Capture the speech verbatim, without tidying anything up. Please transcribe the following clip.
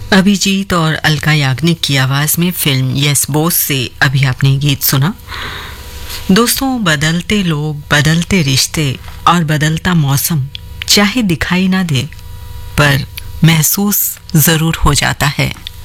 अभिजीत और अलका याग्निक की आवाज में फिल्म यस बॉस से अभी आपने गीत सुना। दोस्तों, बदलते लोग, बदलते रिश्ते और बदलता मौसम चाहे दिखाई ना दे पर महसूस जरूर हो जाता है।